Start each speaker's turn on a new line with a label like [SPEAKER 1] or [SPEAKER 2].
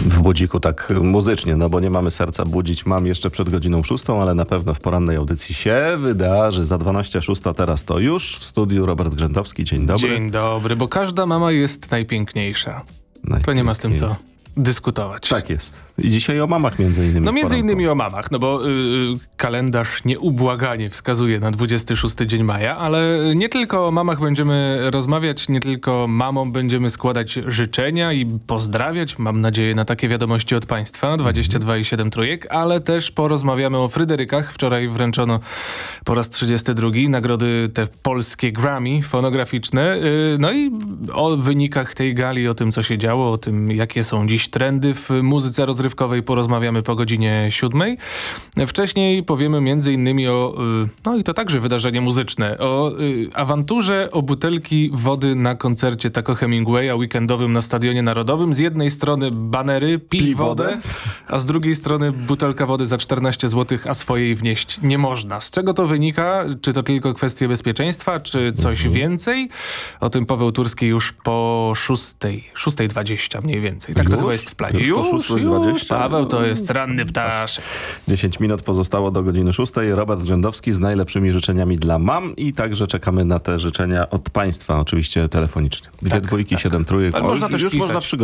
[SPEAKER 1] w budziku tak muzycznie, no bo nie mamy serca budzić. Mam jeszcze przed godziną 6, ale na pewno w porannej audycji się wydarzy. Za 26 teraz to już w studiu Robert Grzędowski. Dzień dobry.
[SPEAKER 2] Dzień dobry, bo każda mama jest najpiękniejsza. To nie ma z tym co dyskutować.
[SPEAKER 1] Tak jest. I dzisiaj o mamach między innymi.
[SPEAKER 2] No między innymi o mamach, no bo kalendarz nieubłaganie wskazuje na 26 dzień maja, ale nie tylko o mamach będziemy rozmawiać, nie tylko mamom będziemy składać życzenia i pozdrawiać, mam nadzieję na takie wiadomości od państwa, 22,7 trójek, ale też porozmawiamy o Fryderykach. Wczoraj wręczono po raz 32 nagrody te polskie Grammy fonograficzne, no i o wynikach tej gali, o tym co się działo, o tym jakie są dziś trendy w muzyce rozrywkowej porozmawiamy po godzinie 7. Wcześniej powiemy między innymi o, no i to także wydarzenie muzyczne, o awanturze o butelki wody na koncercie Taco Hemingwaya weekendowym na Stadionie Narodowym. Z jednej strony banery, pij wodę, a z drugiej strony butelka wody za 14 zł, a swojej wnieść nie można. Z czego to wynika? Czy to tylko kwestie bezpieczeństwa, czy coś więcej? O tym Paweł Turski już po 6:20 mniej więcej. Tak to chyba jest w planie.
[SPEAKER 1] Już po 6:20?
[SPEAKER 2] Paweł to jest ranny ptaszek.
[SPEAKER 1] 10 minut pozostało do godziny 6. Robert Grzędowski z najlepszymi życzeniami dla mam i także czekamy na te życzenia od państwa, oczywiście telefonicznie. 2 dwójki, 7 trójek.
[SPEAKER 2] Ale można też
[SPEAKER 1] już
[SPEAKER 2] pisać.
[SPEAKER 1] można